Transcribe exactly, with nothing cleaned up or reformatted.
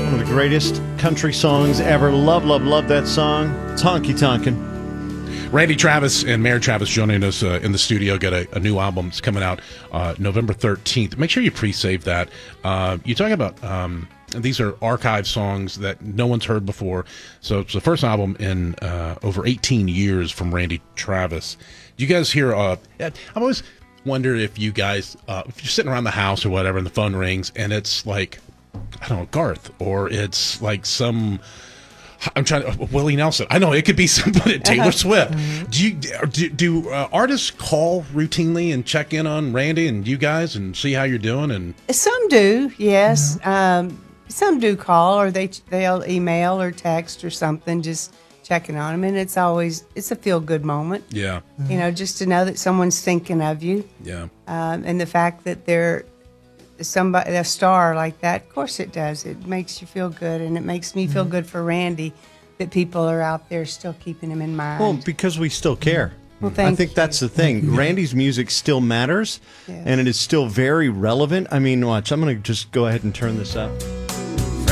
One of the greatest country songs ever. Love, love, love that song. It's Honky Tonkin'. Randy Travis and Mayor Travis joining us uh, in the studio. Got a, a new album that's coming out uh, November thirteenth. Make sure you pre-save that. Uh, you talk about um, these are archive songs that no one's heard before. So it's the first album in uh, over eighteen years from Randy Travis. Do you guys hear? Uh, I've always wondered if you guys, uh, if you're sitting around the house or whatever, and the phone rings, and it's like, I don't know, Garth, or it's like some. I'm trying to Willie Nelson. I know it could be somebody. Taylor Swift. Mm-hmm. Do you do, do uh, artists call routinely and check in on Randy and you guys and see how you're doing? And some do, yes. Mm-hmm. Um, some do call, or they they'll email or text or something, just checking on them. And it's always it's a feel good moment. Yeah, mm-hmm. you know, just to know that someone's thinking of you. Yeah, um, and the fact that they're somebody, a star like that, of course it does. It makes you feel good, and it makes me feel good for Randy that people are out there still keeping him in mind. Well, because we still care. Well, thank I think you. that's the thing. Randy's music still matters, yes. and it is still very relevant. I mean, watch, I'm going to just go ahead and turn this up.